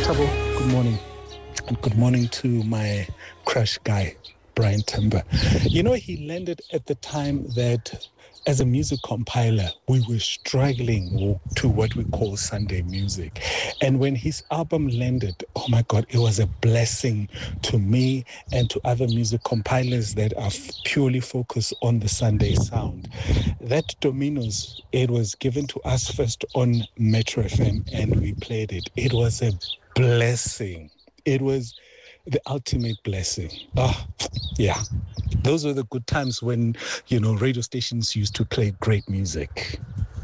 Tabo, good morning. And good morning to my crush guy, Brian Timber. You know, he landed at the time that as a music compiler, we were struggling to what we call Sunday music. And when his album landed, oh my God, it was a blessing to me and to other music compilers that are purely focused on the Sunday sound. That Dominoes, it was given to us first on Metro FM and we played it. It was a blessing. It was the ultimate blessing. Oh, yeah. Those were the good times when, you know, radio stations used to play great music.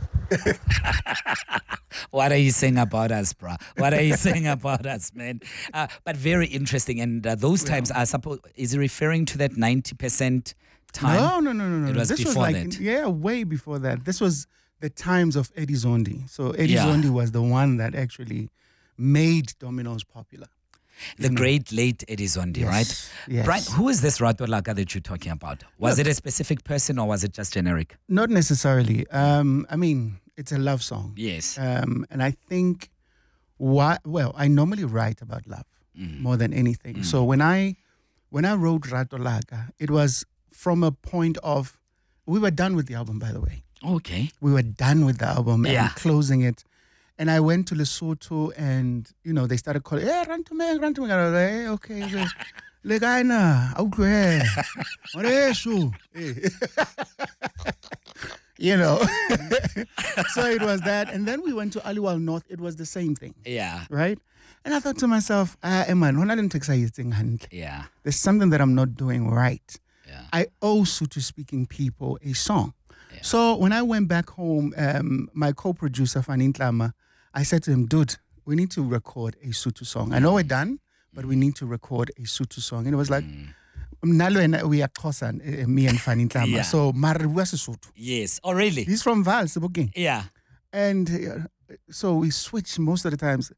What are you saying about us, bro? What are you saying about us, man? But very interesting. And those times, I suppose, is he referring to that 90% time? No. It was this before was like, that. Yeah, way before that. This was the times of Eddie Zondi. So Eddie Zondi was the one that actually made Dominoes popular. The great late Eddie Zondi, right? Yes. Brian, who is this Rato Laka that you're talking about? Was it a specific person or was it just generic? Not necessarily. I mean, it's a love song. Yes. And I think, I normally write about love more than anything. So when I wrote Rato Laka, it was from a point of, we were done with the album, by the way. Okay. We were done with the album and closing it. And I went to Lesotho and, you know, they started calling, hey, run to me. I was like, hey, okay. Legaina, you know. So it was that. And then we went to Aliwal North. It was the same thing. Yeah. Right? And I thought to myself, man, Yeah. there's something that I'm not doing right. Yeah. I owe Sotho-speaking people a song. Yeah. So when I went back home, my co-producer, Fanin Tlama, I said to him, dude, we need to record a Sotho song. I know we're done, but we need to record a Sotho song. And it was like, Nalo and we are Xhosa, me and Fanin Tlama. Yeah. So, Mara was Sotho. Yes. Oh, really? He's from Vaal, Sebokeng. Yeah. And so we switch most of the times.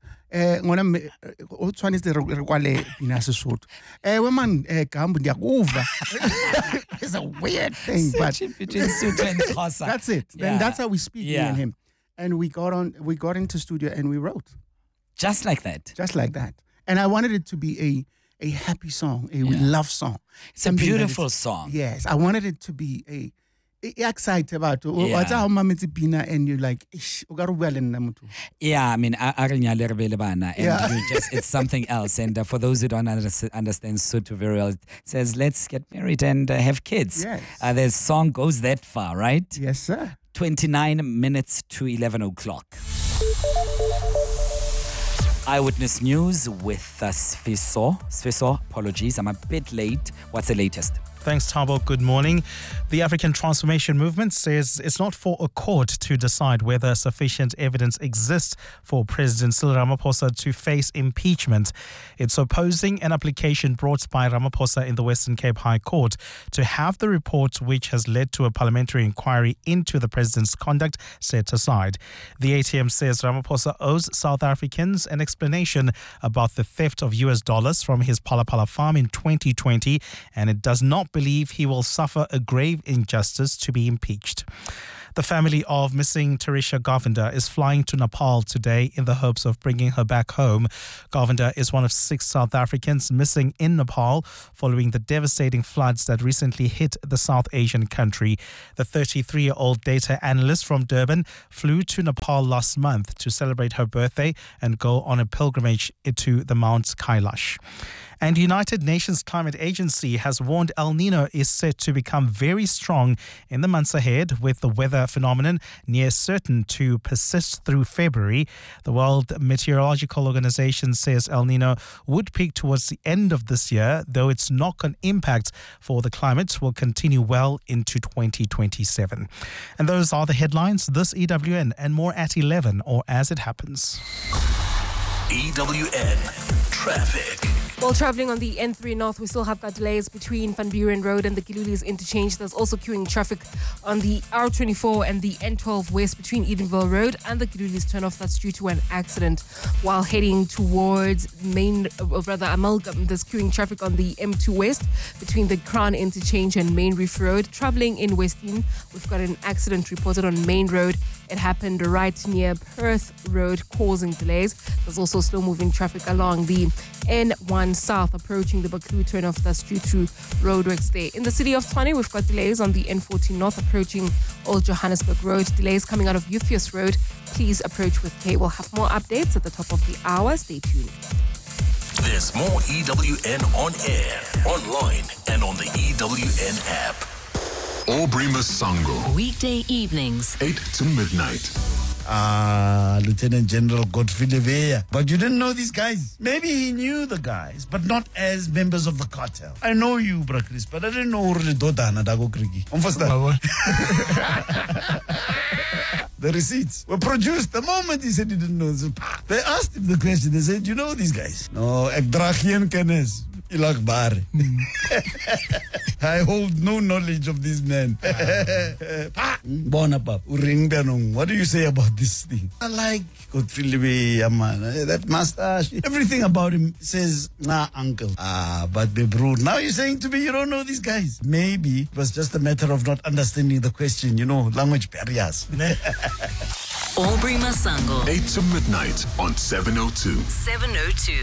It's a weird thing, but between Sotho and Xhosa. That's it. Then that's how we speak, me and him. And we got into studio and we wrote. Just like that. Just like that. And I wanted it to be a happy song, a love song. It's a beautiful song. Yes. I wanted it to be a excited about and you're like, yeah, I mean, and it's something else. And for those who don't understand Sotho very well, it says, let's get married and have kids. Yes. The song goes that far, right? Yes, sir. 29 minutes to 11 o'clock. Eyewitness News with Sfiso. Sfiso, apologies, I'm a bit late. What's the latest? Thanks, Tabo. Good morning. The African Transformation Movement says it's not for a court to decide whether sufficient evidence exists for President Cyril Ramaphosa to face impeachment. It's opposing an application brought by Ramaphosa in the Western Cape High Court to have the report which has led to a parliamentary inquiry into the president's conduct set aside. The ATM says Ramaphosa owes South Africans an explanation about the theft of US dollars from his Phala farm in 2020, and it does not believe he will suffer a grave injustice to be impeached. The family of missing Tarisha Govender is flying to Nepal today in the hopes of bringing her back home. Govender is one of 6 South Africans missing in Nepal following the devastating floods that recently hit the South Asian country. The 33-year-old data analyst from Durban flew to Nepal last month to celebrate her birthday and go on a pilgrimage to the Mount Kailash. And United Nations Climate Agency has warned El Nino is set to become very strong in the months ahead, with the weather phenomenon near certain to persist through February. The World Meteorological Organization says El Nino would peak towards the end of this year, though its knock-on impact for the climate will continue well into 2027. And those are the headlines. This EWN and more at 11 or as it happens. EWN Traffic. While travelling on the N3 North, we still have got delays between Van Buren Road and the Giluli's interchange. There's also queuing traffic on the R24 and the N12 West between Edenville Road and the Giluli's turnoff. That's due to an accident. While heading towards Amalgam, there's queuing traffic on the M2 West between the Crown interchange and Main Reef Road. Travelling in Western, we've got an accident reported on Main Road It happened right near Perth Road, causing delays. There's also slow-moving traffic along the N1 South approaching the Baku turnoff. That's due to roadworks there. In the city of Tshwane, we've got delays on the N14 North approaching Old Johannesburg Road. Delays coming out of Euphus Road. Please approach with care. We'll have more updates at the top of the hour. Stay tuned. There's more EWN on air, online, and on the EWN app. Aubrey Masango. Weekday evenings, 8 to midnight. Lieutenant General Godfrey Leveya. But you didn't know these guys. Maybe he knew the guys, but not as members of the cartel. I know you, Bra Chris, but I didn't know really Dodana Dago Krigi. The receipts were produced the moment he said he didn't know. They asked him the question. They said, you know these guys? No, Ekdrachian Kenes. I hold no knowledge of these men. What do you say about this thing? I like Godfrey Leveya, that mustache. Everything about him says, nah, uncle. But Bebrud, now you're saying to me you don't know these guys. Maybe it was just a matter of not understanding the question, language barriers. Aubrey Masango. 8 to midnight on 702. 702.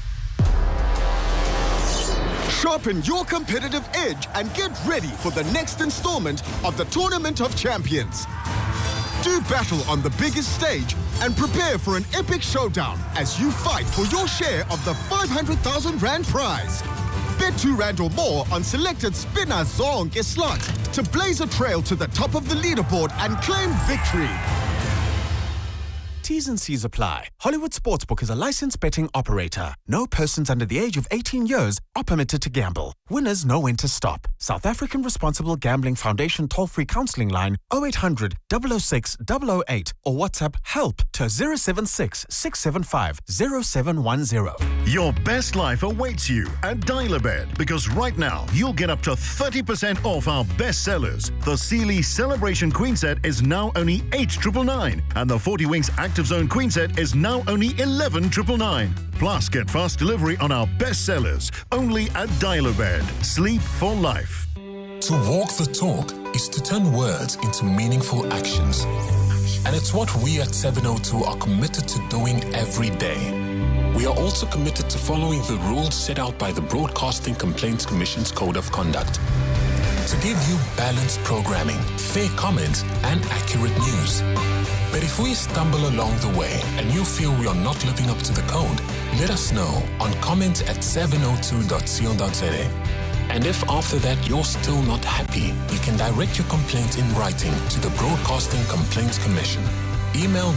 Sharpen your competitive edge and get ready for the next installment of the Tournament of Champions. Do battle on the biggest stage and prepare for an epic showdown as you fight for your share of the 500,000 Rand prize. Bet R2 or more on selected Spinner Zonke slots to blaze a trail to the top of the leaderboard and claim victory. T's and C's apply. Hollywood Sportsbook is a licensed betting operator. No persons under the age of 18 years are permitted to gamble. Winners know when to stop. South African Responsible Gambling Foundation toll-free counseling line 0800 006 008 or WhatsApp help to 076 675 0710. Your best life awaits you at Dial-A-Bed because right now you'll get up to 30% off our best sellers. The Sealy Celebration Queen Set is now only 8,999 and the 40 Winks Active Zone Queen Set is now only 11,999. Plus, get fast delivery on our best sellers only at Dial-A-Bed. Sleep for life. To walk the talk is to turn words into meaningful actions. And it's what we at 702 are committed to doing every day. We are also committed to following the rules set out by the Broadcasting Complaints Commission's Code of Conduct to give you balanced programming, fair comments, and accurate news. But if we stumble along the way and you feel we are not living up to the code, let us know on comment@702.co.za. And if after that you're still not happy, you can direct your complaint in writing to the Broadcasting Complaints Commission. Email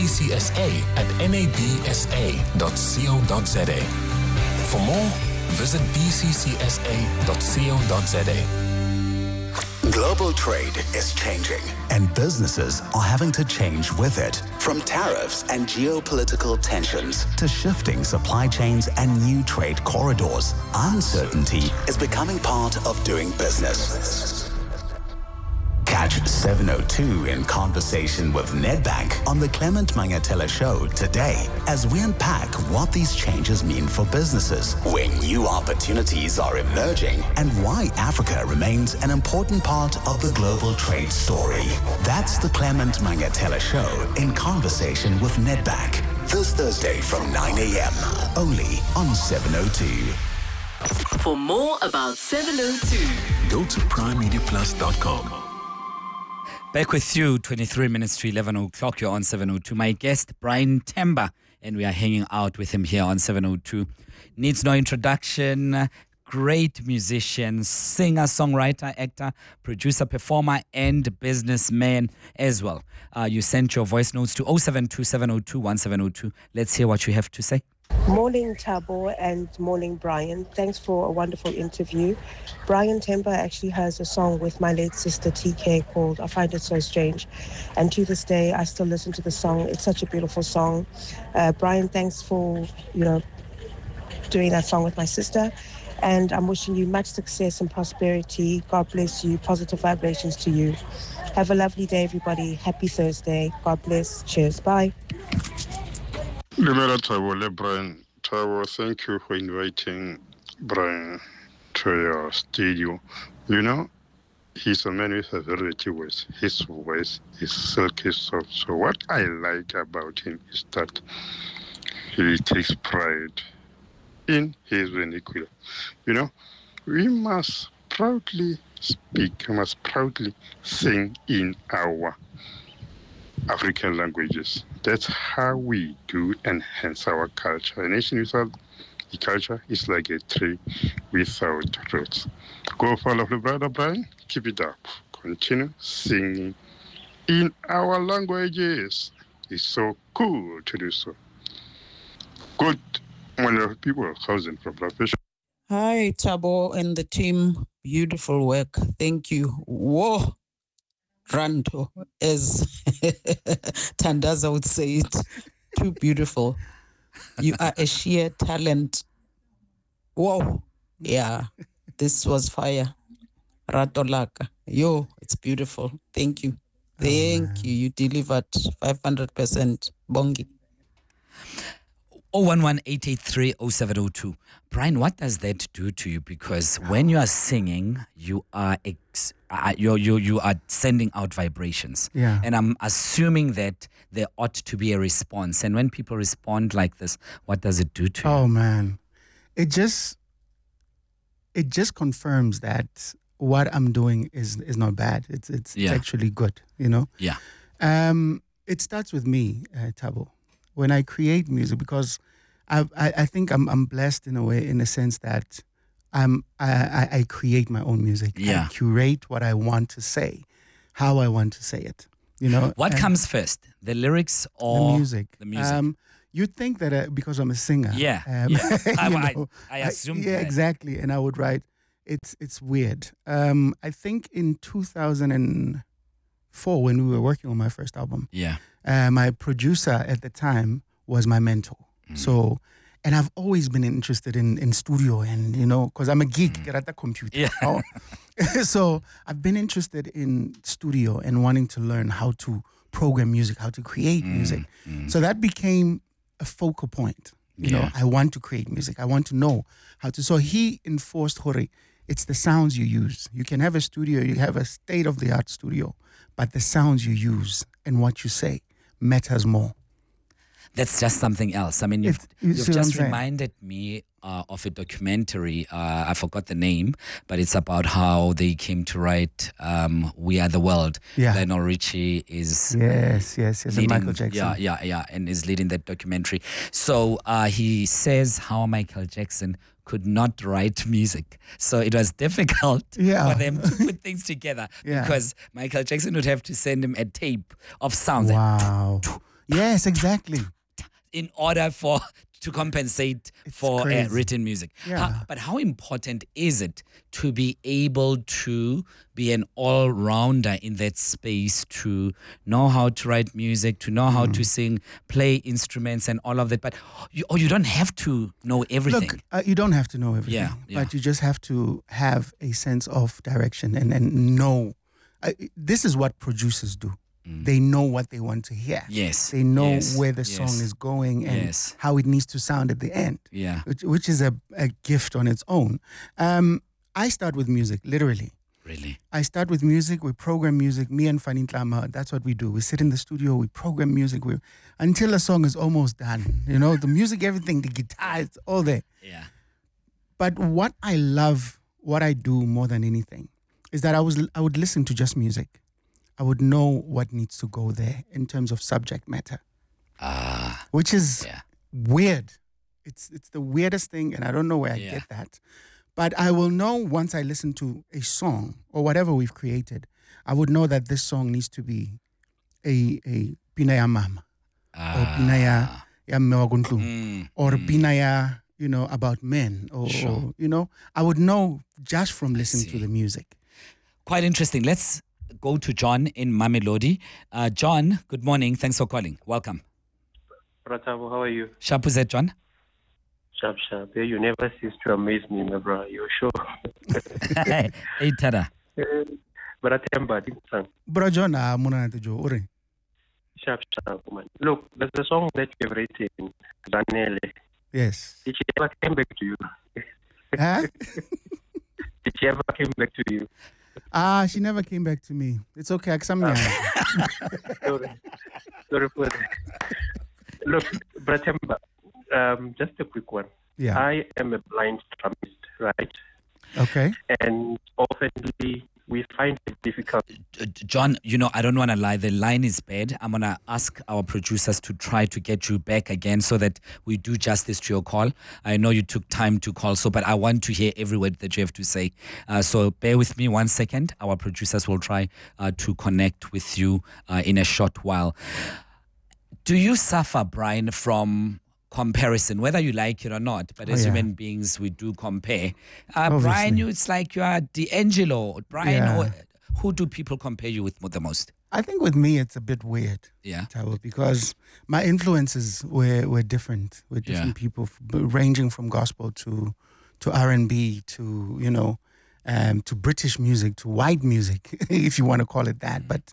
bccsa@nabsa.co.za. For more, visit bccsa.co.za. Global trade is changing, and businesses are having to change with it. From tariffs and geopolitical tensions to shifting supply chains and new trade corridors, uncertainty is becoming part of doing business. Catch 702 in conversation with Nedbank on the Clement Mangatela Show today as we unpack what these changes mean for businesses, where new opportunities are emerging, and why Africa remains an important part of the global trade story. That's the Clement Mangatela Show in conversation with Nedbank, this Thursday from 9 a.m. only on 702. For more about 702, go to primemediaplus.com. Back with you, 23 minutes to 11 o'clock. You're on 702. My guest, Brian Temba, and we are hanging out with him here on 702. Needs no introduction. Great musician, singer, songwriter, actor, producer, performer, and businessman as well. You sent your voice notes to 072-702-1702. Let's hear what you have to say. Morning, Thabo, and morning, Brian. Thanks for a wonderful interview. Brian Temba actually has a song with my late sister TK called I Find It So Strange. And to this day, I still listen to the song. It's such a beautiful song. Brian, thanks for, doing that song with my sister. And I'm wishing you much success and prosperity. God bless you. Positive vibrations to you. Have a lovely day, everybody. Happy Thursday. God bless. Cheers. Bye. Limela Thabo, Brian. Thabo, thank you for inviting Brian to your studio. he's a man with a variety voice. His voice is silky soft. So what I like about him is that he takes pride in his vernacular. You know, we must proudly speak, we must proudly sing in our African languages. That's how we do enhance our culture. A nation without a culture is like a tree without roots. Go follow the brother Brian. Keep it up. Continue singing in our languages. It's so cool to do so. Good morning, people. How's it from profession? Hi, Tabo and the team. Beautiful work. Thank you. Whoa. Rando, as Tandaza would say it. Too beautiful. You are a sheer talent. Whoa. Yeah. This was fire. Ratolaka. Yo, it's beautiful. Thank you. Thank you. You delivered 500%. Bongi. 011-883-0702. Brian, what does that do to you? Because when you are singing, you are you are sending out vibrations. Yeah. And I'm assuming that there ought to be a response. And when people respond like this, what does it do to you? Oh man. It just confirms that what I'm doing is not bad. It's actually good, you know? Yeah. It starts with me, Tabo. When I create music, because I think I'm blessed in a way, in a sense that I create my own music. Yeah. I curate what I want to say, how I want to say it. You know. What comes first, the lyrics or the music? The music. You'd think that because I'm a singer. Yeah. I assume. Yeah, that. exactly. And I would write. It's weird. I think in 2004, when we were working on my first album. Yeah. My producer at the time was my mentor. So, and I've always been interested in studio, and you know, because I'm a geek at the computer. Yeah. You know? So I've been interested in studio and wanting to learn how to program music, how to create music. So that became a focal point. You know, I want to create music. I want to know how to. So he enforced, Hori, it's the sounds you use. You can have a studio, you have a state-of-the-art studio, but the sounds you use and what you say matters more. That's just something else. I mean, you've see what I'm just saying? reminded me of a documentary. I forgot the name, but it's about how they came to write "We Are the World." Yeah. Lionel Richie is Yes, and leading, Michael Jackson. Yeah, and is leading that documentary. So he says how Michael Jackson could not write music. So it was difficult for them to put things together because Michael Jackson would have to send him a tape of sounds. Wow. Yes, exactly. In order to compensate for written music. Yeah. But how important is it to be able to be an all-rounder in that space, to know how to write music, to know how to sing, play instruments and all of that? But you don't have to know everything. Look, you don't have to know everything, but you just have to have a sense of direction and know. This is what producers do. They know what they want to hear. Yes. They know where the song is going and how it needs to sound at the end. Yeah. Which is a gift on its own. I start with music, literally. Really? I start with music. We program music. Me and Fanny Ntlama, that's what we do. We sit in the studio. We program music. Until a song is almost done. You know, the music, everything, the guitar, it's all there. Yeah. But what I love, what I do more than anything, is that I would listen to just music. I would know what needs to go there in terms of subject matter. Which is weird. It's the weirdest thing, and I don't know where I get that. But I will know once I listen to a song or whatever we've created, I would know that this song needs to be a Pina ya Mama or Pina ya Mme wa Kuntlung or Pina ya, you know, about men or you know, I would know just from listening to the music. Quite interesting. Let's go to John in Mamelodi. John, good morning. Thanks for calling. Welcome. Pratabo, how are you? Sharp is that, John? Sharp. Yeah, you never cease to amaze me, my bro. You're sure. Hey, Tada. Bratemba, Bro, John, Muna Jo, Ore. Sharp, man. Look, there's a song that you've written, Zanele. Yes. Did she ever came back to you? Huh? Did she ever came back to you? She never came back to me. It's okay. Sorry for that. Look, Bratemba, just a quick one. Yeah. I am a blind drummist, right? Okay. And oftenly we find it difficult. John, I don't want to lie. The line is bad. I'm going to ask our producers to try to get you back again so that we do justice to your call. I know you took time to call, but I want to hear every word that you have to say. So bear with me 1 second. Our producers will try to connect with you in a short while. Do you suffer, Brian, from comparison, whether you like it or not? But as human beings, we do compare. Brian, it's like you are D'Angelo. Brian, who do people compare you with the most? I think with me, it's a bit weird. Yeah. Tabo, because my influences were different. With different people, ranging from gospel to R&B to to British music, to white music, if you want to call it that. But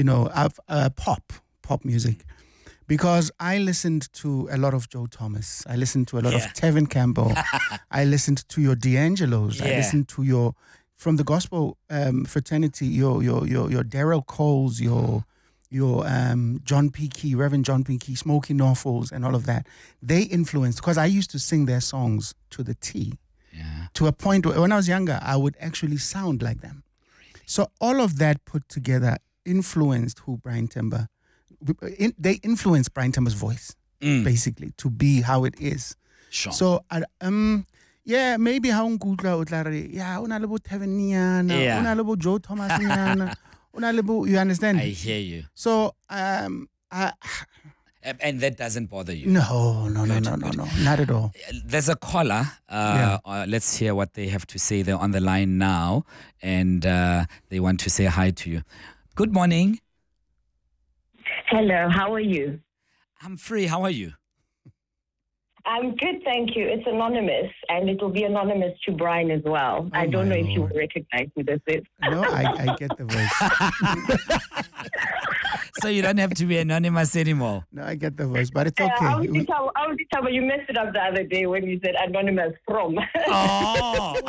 pop music. Because I listened to a lot of Joe Thomas. I listened to a lot of Tevin Campbell. I listened to your D'Angelos. I listened to from the gospel fraternity, your Daryl Coles, your John P. Key, Reverend John P. Key, Smokey Norfolk, and all of that. They influenced, because I used to sing their songs to the T. Yeah. To a point where when I was younger, I would actually sound like them. Really? So all of that put together influenced who Brian Temba. They influenced Brian Temba's voice, basically, to be how it is. Sure. So, maybe how Ngutla utlare, una lebo Teviniana, una lebo Joe Thomasiana, una lebo, you understand? I hear you. So, and that doesn't bother you? No, not at all. There's a caller. Let's hear what they have to say. They're on the line now, and they want to say hi to you. Good morning. Hello, how are you? I'm free. How are you? I'm good, thank you. It's anonymous, and it will be anonymous to Brian as well. I don't know if you recognize who this is. No, I get the voice. So you don't have to be anonymous anymore. No, I get the voice, but it's okay. I was but you messed it up the other day when you said anonymous from. Oh!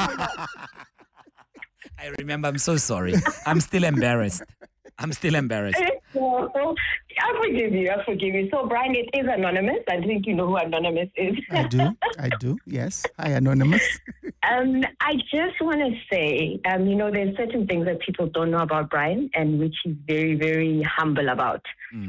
I remember. I'm so sorry. I'm still embarrassed. I forgive you. So, Brian, it is anonymous. I think you know who Anonymous is. I do. Yes. Hi, Anonymous. I just want to say, there's certain things that people don't know about Brian, and which he's very, very humble about.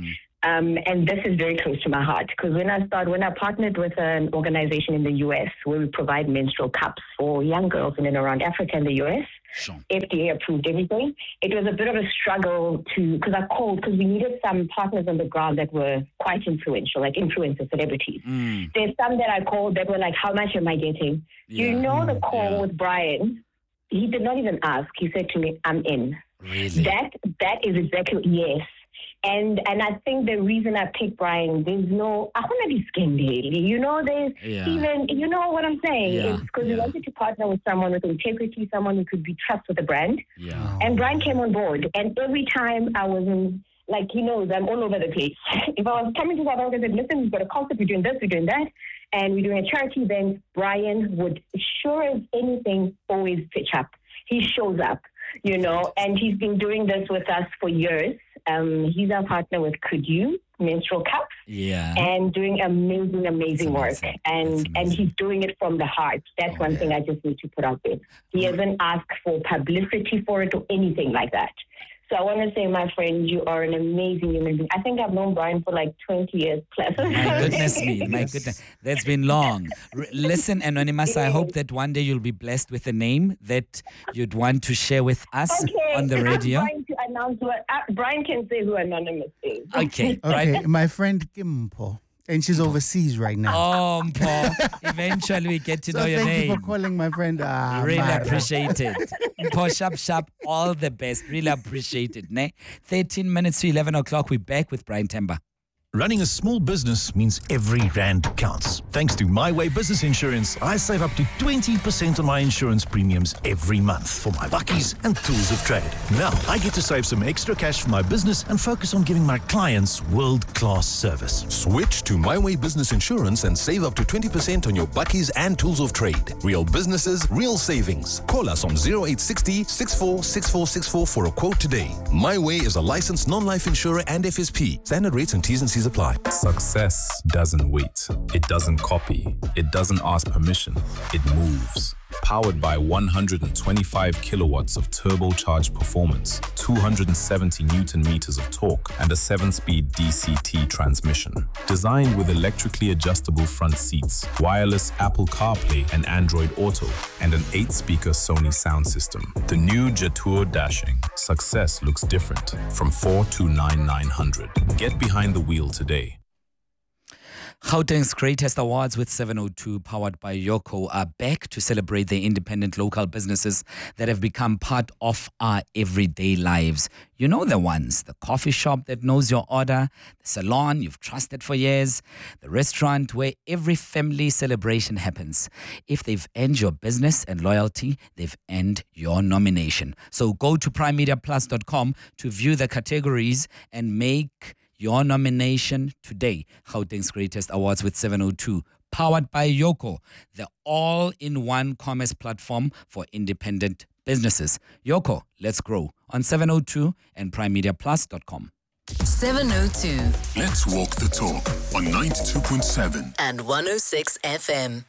And this is very close to my heart, because when I partnered with an organization in the US where we provide menstrual cups for young girls in and around Africa and the US, FDA approved everything. It was a bit of a struggle because I called because we needed some partners on the ground that were quite influential, like influencer celebrities. There's some that I called that were like, how much am I getting? The call with Brian, he did not even ask. He said to me, I'm in. Really? That is exactly, yes. And I think the reason I picked Brian, I want to be scandal. There's even, you know what I'm saying? It's because we wanted to partner with someone with integrity, someone who could be trusted with the brand. Yeah. And Brian came on board. And every time I was in, I'm all over the place. If I was coming to South Africa and said, listen, we've got a concert, we're doing this, we're doing that, and we're doing a charity event, Brian would, sure as anything, always pitch up. He shows up, and he's been doing this with us for years. He's our partner with Could You Menstrual Cups, and doing amazing work. And he's doing it from the heart. That's one thing I just need to put out there. He hasn't asked for publicity for it or anything like that. So I want to say, my friend, you are an amazing human being. I think I've known Brian for like 20 years plus. My goodness. That's been long. Listen, Anonymous, I hope that one day you'll be blessed with a name that you'd want to share with us on the radio. Brian to announce Brian can say who Anonymous is. Okay. Okay, my friend Kimpo. And she's overseas right now. Oh, Paul. Eventually we get to know your name. Thank you for calling my friend. Really appreciate it. Paul, sharp, all the best. Really appreciate it. 13 minutes to 11 o'clock. We're back with Brian Temba. Running a small business means every rand counts. Thanks to My Way Business Insurance, I save up to 20% on my insurance premiums every month for my bakkies and tools of trade. Now, I get to save some extra cash for my business and focus on giving my clients world-class service. Switch to My Way Business Insurance and save up to 20% on your bakkies and tools of trade. Real businesses, real savings. Call us on 0860 646464 for a quote today. My Way is a licensed non-life insurer and FSP. Standard rates and T's and C's apply. Success doesn't wait. It doesn't copy. It doesn't ask permission. It moves. Powered by 125 kilowatts of turbocharged performance, 270 Newton meters of torque, and a 7-speed DCT transmission. Designed with electrically adjustable front seats, wireless Apple CarPlay and Android Auto, and an 8-speaker Sony sound system. The new Jetour Dashing. Success looks different from 429,900. Get behind the wheel today. Gauteng's Greatest Awards with 702, powered by Yoko, are back to celebrate the independent local businesses that have become part of our everyday lives. You know the ones, the coffee shop that knows your order, the salon you've trusted for years, the restaurant where every family celebration happens. If they've earned your business and loyalty, they've earned your nomination. So go to primemediaplus.com to view the categories and make your nomination today. Gauteng's Greatest Awards with 702, powered by Yoko, the all-in-one commerce platform for independent businesses. Yoko, let's grow on 702 and primemediaplus.com. 702 Let's walk the talk on 92.7 and 106 FM.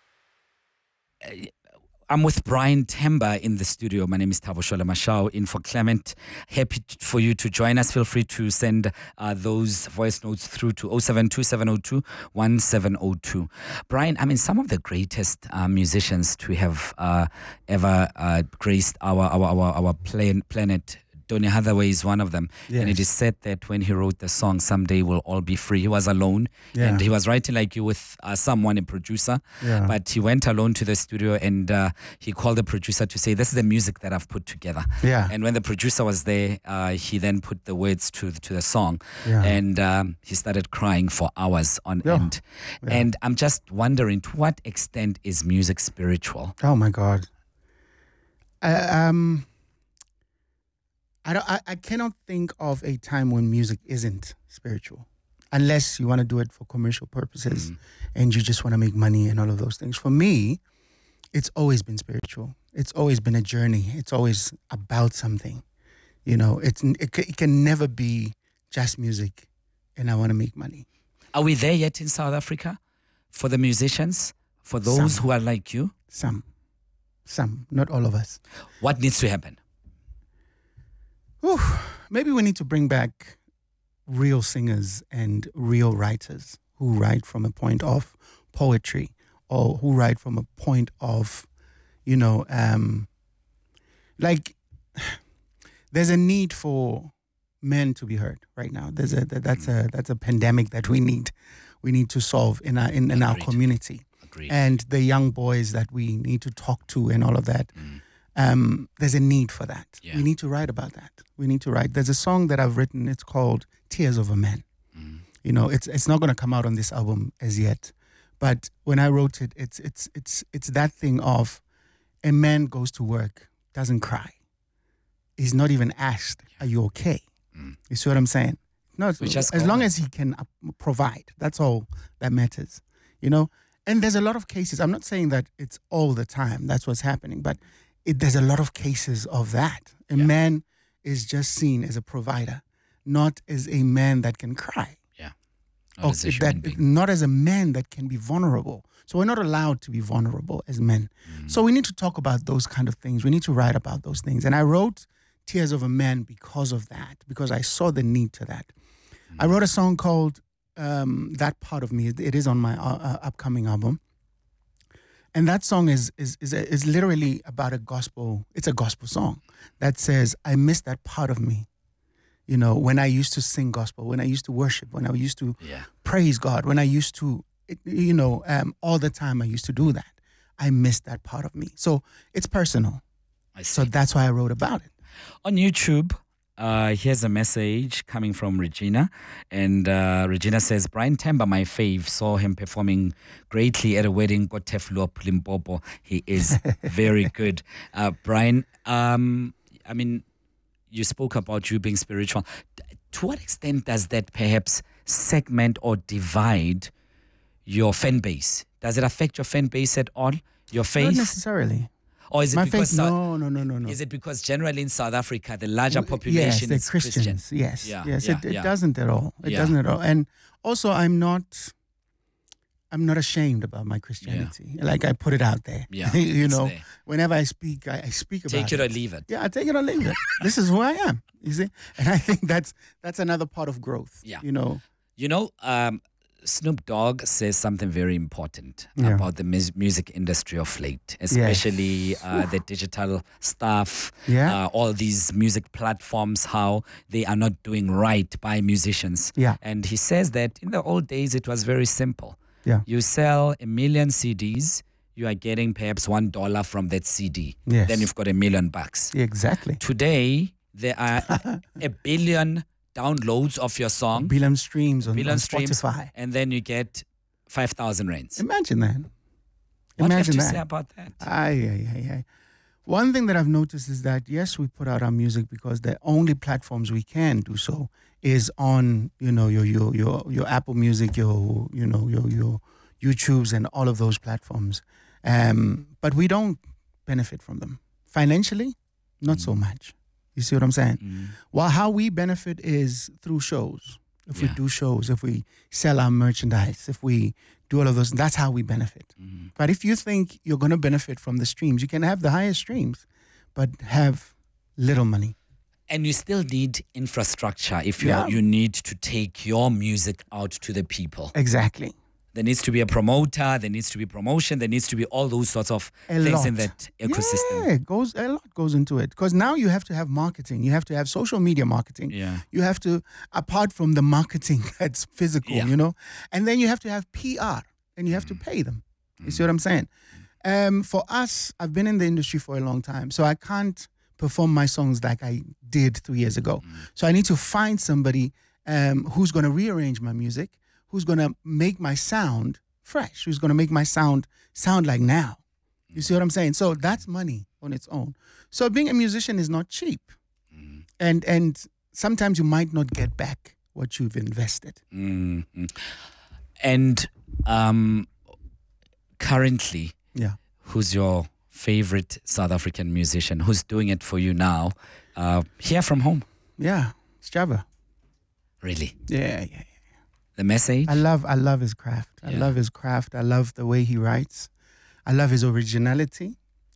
I'm with Brian Temba in the studio. My name is Thabo Shola Mashao, in for Clement. Happy for you to join us. Feel free to send those voice notes through to 072-702-1702. Brian, I mean, some of the greatest musicians to have ever graced our planet. Donny Hathaway is one of them. Yes. And it is said that when he wrote the song, Someday We'll All Be Free, he was alone. Yeah. And he was writing like you with someone, a producer. Yeah. But he went alone to the studio and he called the producer to say, this is the music that I've put together. Yeah. And when the producer was there, he then put the words to the song. Yeah. And he started crying for hours on end. Yeah. And I'm just wondering, to what extent is music spiritual? Oh my God. I cannot think of a time when music isn't spiritual, unless you want to do it for commercial purposes and you just want to make money and all of those things. For me, it's always been spiritual. It's always been a journey. It's always about something. You know, it can never be just music and I want to make money. Are we there yet in South Africa for the musicians, for those who are like you? Some, not all of us. What needs to happen? Maybe we need to bring back real singers and real writers who write from a point of poetry or who write from a point of, like there's a need for men to be heard right now. That's a pandemic that we need to solve in our community. Agreed. And the young boys that we need to talk to and all of that. There's a need for that. Yeah. We need to write about that. We need to write. There's a song that I've written. It's called Tears of a Man. You know, it's not going to come out on this album as yet, but when I wrote it, it's that thing of a man goes to work, doesn't cry. He's not even asked, "Are you okay?" You see what I'm saying? No, as long as he can provide, that's all that matters. You know, and there's a lot of cases. I'm not saying that it's all the time. That's what's happening, but there's a lot of cases of that. A man is just seen as a provider, not as a man that can cry. Not as a human being. Not as a man that can be vulnerable. So we're not allowed to be vulnerable as men. So we need to talk about those kind of things. We need to write about those things. And I wrote Tears of a Man because of that, because I saw the need to that. I wrote a song called That Part of Me. It is on my upcoming album. And that song is literally about a gospel. It's a gospel song that says, I miss that part of me. You know, when I used to sing gospel, when I used to worship, when I used to praise God, when I used to, all the time I used to do that. I miss that part of me. So it's personal. So that's why I wrote about it. On YouTube, Here's a message coming from Regina. And Regina says, Brian Temba, my fave, saw him performing greatly at a wedding, Koteflop, Limpopo. He is very good. Brian, I mean, you spoke about you being spiritual. To what extent does that perhaps segment or divide your fan base? Does it affect your fan base at all? Your faith? Not necessarily. Or is it My because faith, no. Is it because generally in South Africa the larger population yes, is they're Christians. Christian? Yes, it doesn't at all. It doesn't at all. And also, I'm not ashamed about my Christianity. Like I put it out there. Yeah, you it's know, there. whenever I speak, I speak about it. Take it or leave it. Yeah, I take it or leave it. This is who I am. You see, and I think that's another part of growth. Yeah. You know. Snoop Dogg says something very important Yeah. about the music industry of late, especially the digital stuff, all these music platforms, how they are not doing right by musicians. Yeah. And he says that in the old days, it was very simple. Yeah. You sell 1 million CDs, you are getting perhaps $1 from that CD. Yes. Then you've got $1 million. Exactly. Today, there are 1 billion downloads of your song, billion streams on streams, Spotify, and then you get 5,000 rands. Imagine that. What do you have Imagine to that. say about that? Aye. One thing that I've noticed is that yes, we put out our music because the only platforms we can do so is on your Apple Music, your YouTubes and all of those platforms. But we don't benefit from them financially, not so much. You see what I'm saying? Well, how we benefit is through shows. If we do shows, if we sell our merchandise, if we do all of those, that's how we benefit. But if you think you're going to benefit from the streams, you can have the highest streams, but have little money. And you still need infrastructure if you need to take your music out to the people. Exactly. There needs to be a promoter, there needs to be promotion, there needs to be all those sorts of things in that ecosystem. Yeah, a lot goes into it. Because now you have to have marketing. You have to have social media marketing. Yeah. You have to, apart from the marketing that's physical, and then you have to have PR and you have to pay them. You see what I'm saying? For us, I've been in the industry for a long time, so I can't perform my songs like I did 3 years ago. So I need to find somebody who's going to rearrange my music, who's going to make my sound fresh, who's going to make my sound like now. You see what I'm saying? So that's money on its own. So being a musician is not cheap. And sometimes you might not get back what you've invested. Mm-hmm. And currently, who's your favorite South African musician? Who's doing it for you now? Here from home? Yeah, it's Java. Really? Yeah. The message? I love his craft. I love his craft. I love the way he writes. I love his originality.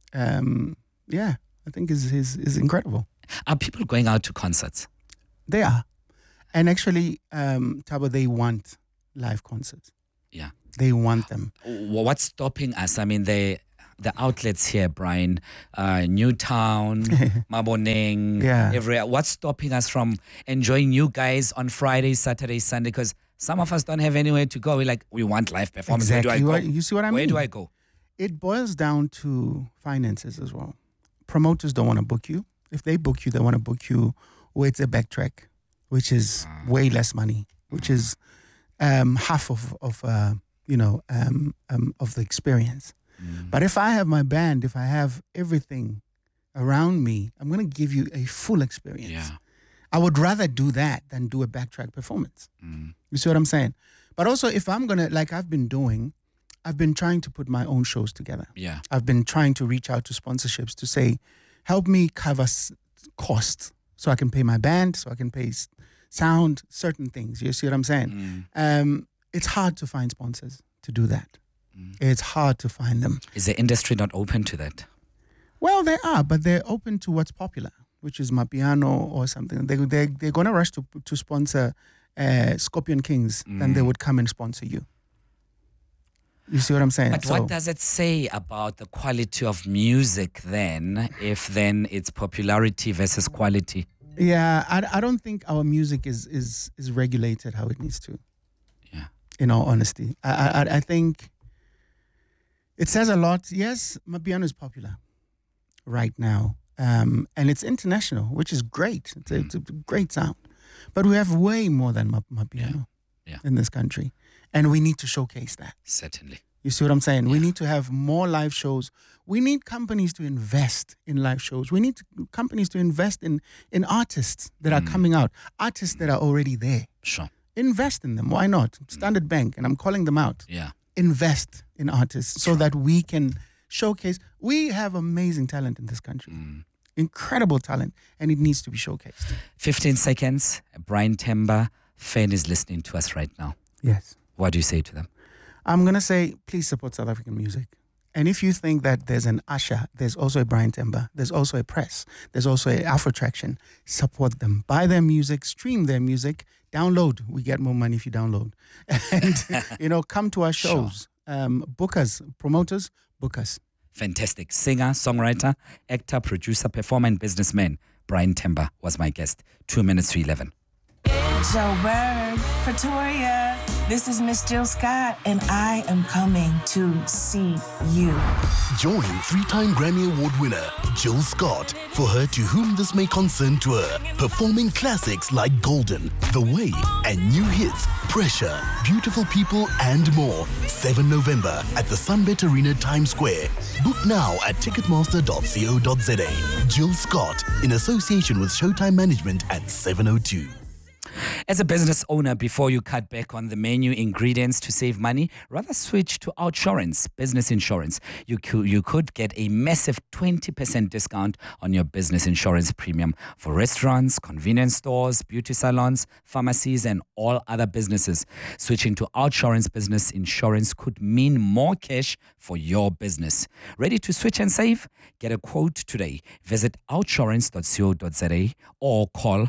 I think is incredible. Are people going out to concerts? They are. And actually, Thabo, they want live concerts. Yeah. They want them. What's stopping us? I mean, the outlets here, Brian, Newtown, Maboneng, everywhere. What's stopping us from enjoying you guys on Friday, Saturday, Sunday? Because some of us don't have anywhere to go. We're like, we want live performance. Exactly. Where do I go? You see what I mean? Where do I go? It boils down to finances as well. Promoters don't want to book you. If they book you, they want to book you with a backtrack, which is way less money, which is half of the experience. But if I have my band, if I have everything around me, I'm going to give you a full experience. Yeah. I would rather do that than do a backtrack performance. You see what I'm saying? But also, if I'm going to, like I've been doing, I've been trying to put my own shows together. Yeah. I've been trying to reach out to sponsorships to say, help me cover costs so I can pay my band, so I can pay sound, certain things. You see what I'm saying? It's hard to find sponsors to do that. It's hard to find them. Is the industry not open to that? Well, they are, but they're open to what's popular, which is Mapiano or something. They're going to rush to sponsor Scorpion Kings, then they would come and sponsor you. You see what I'm saying? But what does it say about the quality of music then, if then it's popularity versus quality? Yeah, I don't think our music is regulated how it needs to. Yeah. In all honesty. I think it says a lot. Yes, Mapiano is popular right now. and it's international, which is great. It's a great sound. But we have way more than Mapiano in this country, and we need to showcase that. Certainly. You see what I'm saying? We need to have more live shows. We need companies to invest in live shows. We need companies to invest in artists that are coming out, artists that are already there. Sure. Invest in them. Why not? Standard Bank, and I'm calling them out. Yeah. Invest in artists so that we can showcase. We have amazing talent in this country. Incredible talent, and it needs to be showcased. 15 seconds. Brian Temba, fan is listening to us right now. Yes. What do you say to them? I'm going to say, please support South African music. And if you think that there's an Usher, there's also a Brian Temba, there's also a Press, there's also a Afro Traction, support them. Buy their music, stream their music, download. We get more money if you download. And, come to our shows. Book us, promoters, book us. Fantastic. Singer, songwriter, actor, producer, performer, and businessman. Brian Temba was my guest. 2 minutes to 11. Joburg, Pretoria. This is Miss Jill Scott, and I am coming to see you. Join three-time Grammy Award winner Jill Scott for her To Whom This May Concern tour, performing classics like Golden, The Way, and new hits Pressure, Beautiful People, and more. 7 November at the Sunbet Arena, Times Square. Book now at ticketmaster.co.za. Jill Scott, in association with Showtime Management at 702. As a business owner, before you cut back on the menu ingredients to save money, rather switch to Outsurance Business Insurance. You could get a massive 20% discount on your business insurance premium for restaurants, convenience stores, beauty salons, pharmacies, and all other businesses. Switching to Outsurance Business Insurance could mean more cash for your business. Ready to switch and save? Get a quote today. Visit outsurance.co.za or call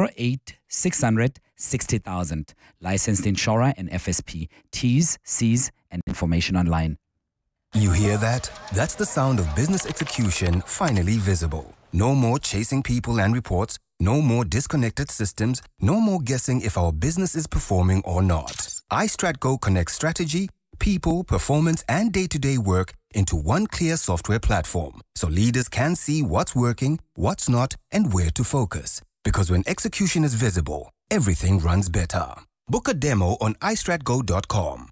0800 60,000. Licensed insurer and FSP. T's, C's, and information online. You hear that? That's the sound of business execution finally visible. No more chasing people and reports. No more disconnected systems. No more guessing if our business is performing or not. iStratGo connects strategy, people, performance, and day-to-day work into one clear software platform, so leaders can see what's working, what's not, and where to focus. Because when execution is visible, everything runs better. Book a demo on istratgo.com.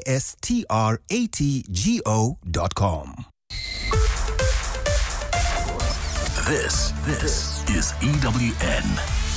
ISTRATGO.com. This is EWN.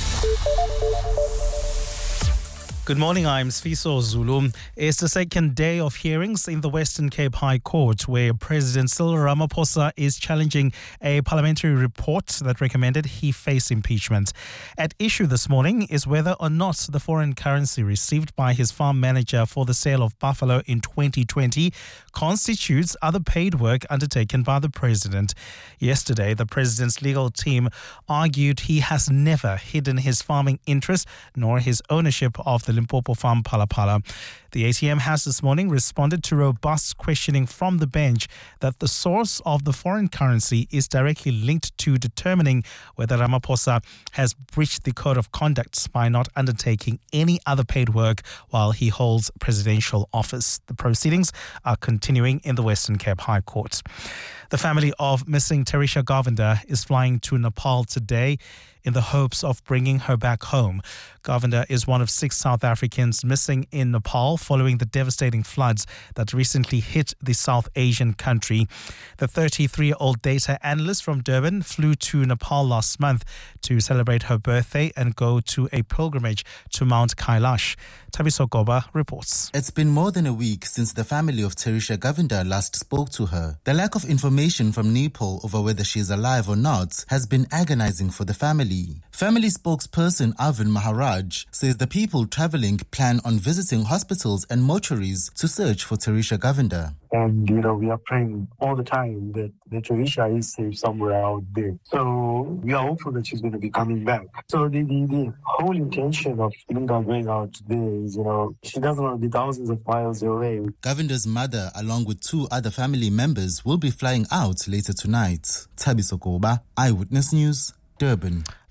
Good morning, I'm Sfiso Zulu. It's the second day of hearings in the Western Cape High Court where President Cyril Ramaphosa is challenging a parliamentary report that recommended he face impeachment. At issue this morning is whether or not the foreign currency received by his farm manager for the sale of buffalo in 2020 constitutes other paid work undertaken by the president. Yesterday, the president's legal team argued he has never hidden his farming interest nor his ownership of the Limpopo farm Palapala. The ATM has this morning responded to robust questioning from the bench that the source of the foreign currency is directly linked to determining whether Ramaphosa has breached the code of conduct by not undertaking any other paid work while he holds presidential office. The proceedings are continuing in the Western Cape High Court. The family of missing Tarisha Govender is flying to Nepal today in the hopes of bringing her back home. Govender is one of 6 South Africans missing in Nepal following the devastating floods that recently hit the South Asian country. The 33-year-old data analyst from Durban flew to Nepal last month to celebrate her birthday and go to a pilgrimage to Mount Kailash. Tabiso Goba reports. It's been more than a week since the family of Tarisha Govender last spoke to her. The lack of information from Nepal over whether she is alive or not has been agonizing for the family. Family spokesperson Arvind Maharaj says the people traveling plan on visiting hospitals and mortuaries to search for Tarisha Govender. And, we are praying all the time that Tarisha is safe somewhere out there. So we are hopeful that she's going to be coming back. So the whole intention of Linda going out there is, she doesn't want to be thousands of miles away. Govender's mother, along with 2 other family members, will be flying out later tonight. Tabiso Goba, Eyewitness News, Durban.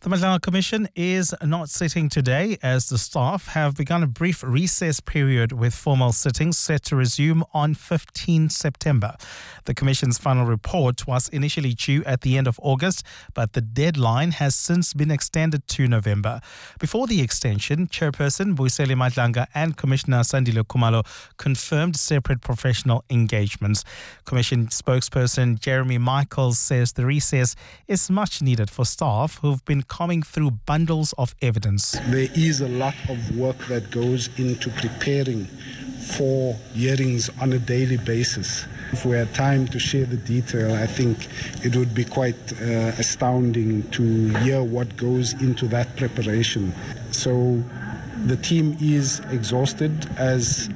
The Madlanga Commission is not sitting today as the staff have begun a brief recess period with formal sittings set to resume on 15 September. The Commission's final report was initially due at the end of August, but the deadline has since been extended to November. Before the extension, Chairperson Vuyisile Madlanga and Commissioner Sandile Khumalo confirmed separate professional engagements. Commission spokesperson Jeremy Michaels says the recess is much needed for staff who've been combing through bundles of evidence. There is a lot of work that goes into preparing for hearings on a daily basis. If we had time to share the detail, I think it would be quite astounding to hear what goes into that preparation. So the team is exhausted as,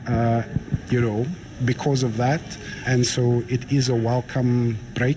because of that. And so it is a welcome break.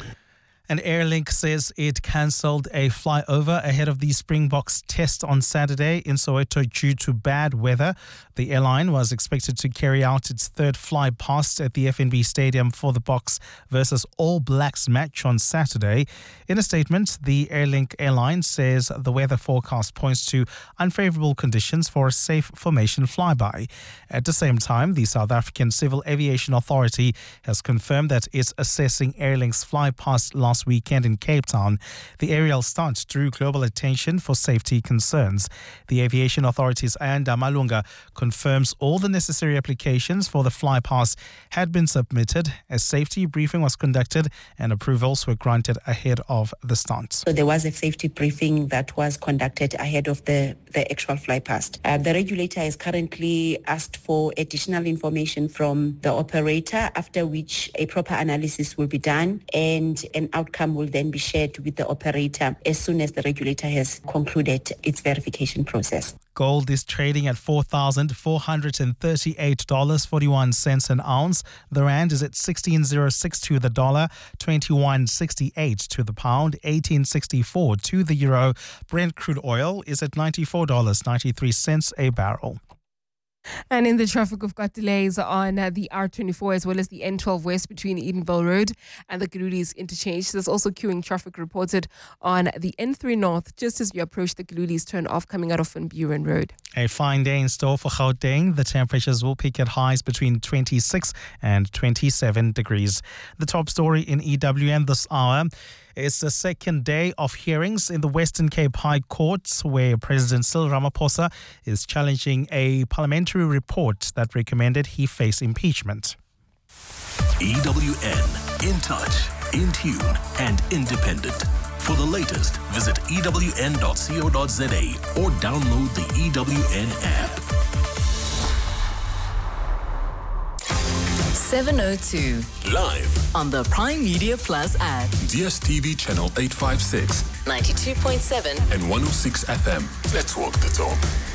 And Airlink says it cancelled a flyover ahead of the Springboks test on Saturday in Soweto due to bad weather. The airline was expected to carry out its third fly past at the FNB Stadium for the Boks versus All Blacks match on Saturday. In a statement, the Airlink airline says the weather forecast points to unfavourable conditions for a safe formation flyby. At the same time, the South African Civil Aviation Authority has confirmed that it's assessing Airlink's fly past last weekend in Cape Town. The aerial stunt drew global attention for safety concerns. The Aviation Authority's Ayanda Malunga confirms all the necessary applications for the fly pass had been submitted. A safety briefing was conducted and approvals were granted ahead of the stunt. So there was a safety briefing that was conducted ahead of the actual fly past. The regulator has currently asked for additional information from the operator, after which a proper analysis will be done and an outcome will then be shared with the operator as soon as the regulator has concluded its verification process. Gold is trading at $4,438.41 an ounce. The rand is at 16.06 to the dollar, 21.68 to the pound, 18.64 to the euro. Brent crude oil is at $94.93 a barrel. And in the traffic, we've got delays on the R24 as well as the N12 West between Edenville Road and the Galulis interchange. There's also queuing traffic reported on the N3 North just as you approach the Galulis turn off coming out of Van Buren Road. A fine day in store for Gauteng. The temperatures will peak at highs between 26 and 27 degrees. The top story in EWN this hour. It's the second day of hearings in the Western Cape High Court where President Cyril Ramaphosa is challenging a parliamentary report that recommended he face impeachment. EWN, in touch, in tune and independent. For the latest, visit ewn.co.za or download the EWN app. 702. Live on the Prime Media Plus app. DSTV channel 856. 92.7 and 106 FM. Let's walk the talk.